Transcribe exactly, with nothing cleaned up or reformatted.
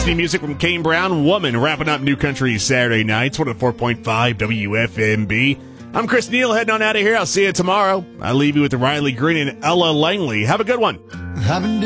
Disney music from Kane Brown, Woman, wrapping up New Country Saturday nights, one oh four point five W F M B. I'm Chris Neal, heading on out of here. I'll see you tomorrow. I leave you with Riley Green and Ella Langley. Have a good one.